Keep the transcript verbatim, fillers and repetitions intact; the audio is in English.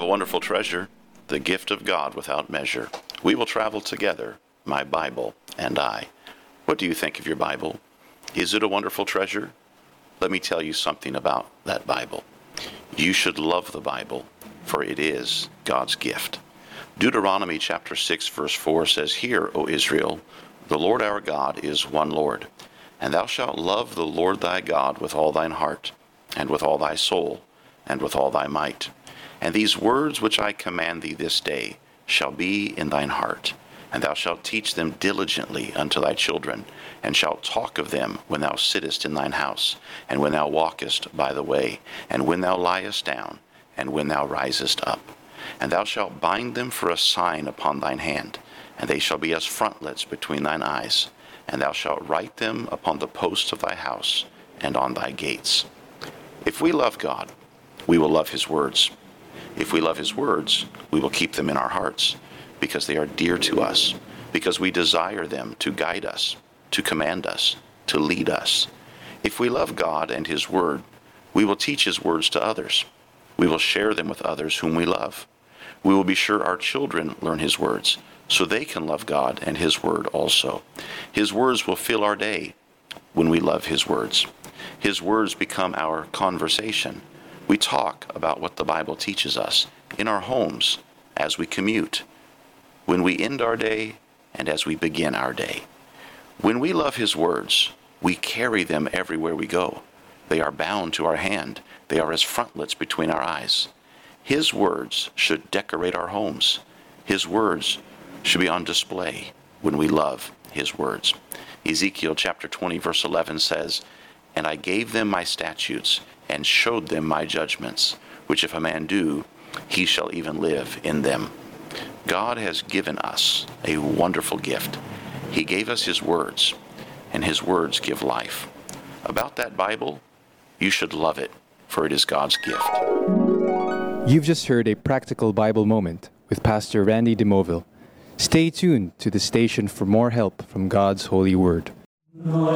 wonderful treasure, the gift of God without measure. We will travel together, my Bible and I. What do you think of your Bible? Is it a wonderful treasure? Let me tell you something about that Bible. You should love the Bible, for it is God's gift. Deuteronomy chapter six verse four says, Hear, O Israel, the Lord our God is one Lord, and thou shalt love the Lord thy God with all thine heart, and with all thy soul, and with all thy might. And these words which I command thee this day shall be in thine heart, and thou shalt teach them diligently unto thy children, and shalt talk of them when thou sittest in thine house, and when thou walkest by the way, and when thou liest down, and when thou risest up. And thou shalt bind them for a sign upon thine hand, and they shall be as frontlets between thine eyes, and thou shalt write them upon the posts of thy house and on thy gates. If we love God, we will love his words. If we love his words, we will keep them in our hearts, because they are dear to us, because we desire them to guide us, to command us, to lead us. If we love God and his word, we will teach his words to others. We will share them with others whom we love. We will be sure our children learn his words, so they can love God and his word also. His words will fill our day when we love his words. His words become our conversation. We talk about what the Bible teaches us in our homes, as we commute, when we end our day, and as we begin our day. When we love his words, we carry them everywhere we go. They are bound to our hand. They are as frontlets between our eyes. His words should decorate our homes. His words should be on display when we love his words. Ezekiel chapter twenty verse eleven says, And I gave them my statutes, and showed them my judgments, which if a man do, he shall even live in them. God has given us a wonderful gift. He gave us his words, and his words give life. About that Bible, you should love it, for it is God's gift. You've just heard a practical Bible moment with Pastor Randy DeMoville. Stay tuned to the station for more help from God's holy word.